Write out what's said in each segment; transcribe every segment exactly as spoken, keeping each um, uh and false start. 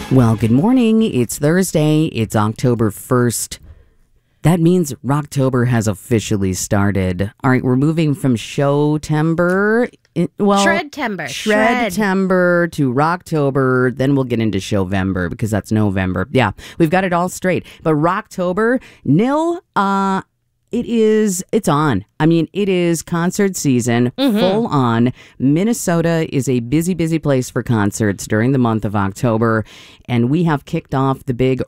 Well, good morning. It's Thursday. It's October first. That means Rocktober has officially started. All right, we're moving from Showtember. Well, Shredtember. Shredtember to Rocktober. Then we'll get into Showvember because that's November. Yeah, we've got it all straight. But Rocktober, nil, uh, it is, it's on. I mean, it is concert season, mm-hmm. full on. Minnesota is a busy, busy place for concerts during the month of October. And we have kicked off the big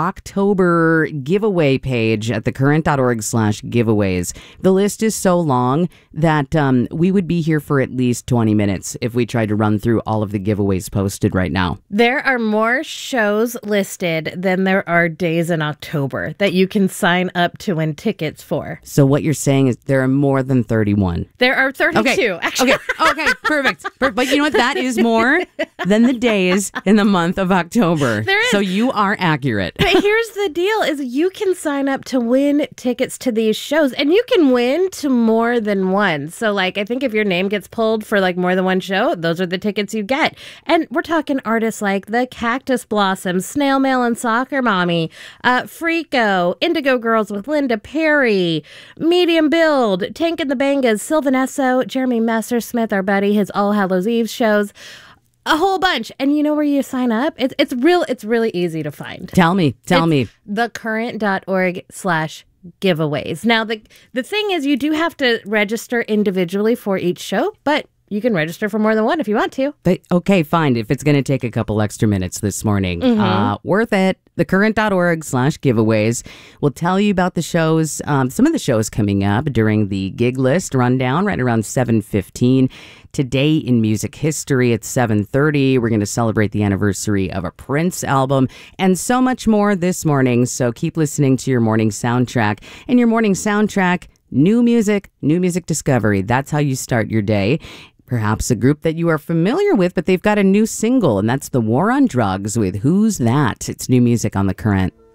Rocktober giveaway page at thecurrent.org slash giveaways. The list is so long that um, we would be here for at least twenty minutes if we tried to run through all of the giveaways posted right now. There are more shows listed than there are days in October that you can sign up to win tickets for. So what you're saying is there are more than thirty-one. There are thirty-two, okay. actually. Okay, okay, perfect. But you know what? That is more than the days in the month of October. There is. So you are accurate. But here's the deal is you can sign up to win tickets to these shows, and you can win to more than one. So, like, I think if your name gets pulled for, like, more than one show, those are the tickets you get. And we're talking artists like the Cactus Blossoms, Snail Mail and Soccer Mommy, uh, Freako, Indigo Girls with Linda Perry, Medium Build, Tank and the Bangas, Sylvan Esso, Jeremy Messersmith, our buddy, his All Hallows Eve shows. A whole bunch. And you know where you sign up? It's it's real. It's really easy to find. Tell me. Tell it's me. thecurrent.org slash giveaways. Now, the the thing is, you do have to register individually for each show, but you can register for more than one if you want to. But, okay, fine. If it's going to take a couple extra minutes this morning, mm-hmm. uh, worth it. Thecurrent.org slash giveaways will tell you about the shows, um, some of the shows coming up during the gig list rundown right around seven fifteen. Today in music history at seven thirty, we're going to celebrate the anniversary of a Prince album and so much more this morning. So keep listening to your morning soundtrack. And your morning soundtrack, new music, new music discovery. That's how you start your day. Perhaps a group that you are familiar with, but they've got a new single, and that's The War on Drugs with Who's That? It's new music on The Current.